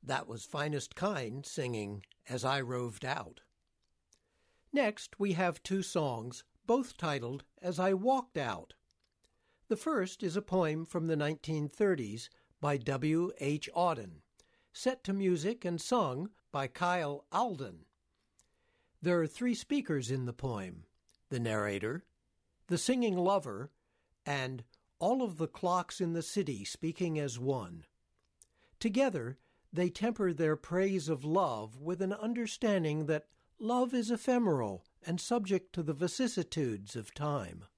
That was Finest Kind singing As I Roved Out. Next, we have two songs, both titled As I Walked Out. The first is a poem from the 1930s by W. H. Auden, set to music and sung by Kyle Alden. There are three speakers in the poem: the narrator, the singing lover, and all of the clocks in the city speaking as one. Together, they temper their praise of love with an understanding that love is ephemeral and subject to the vicissitudes of time.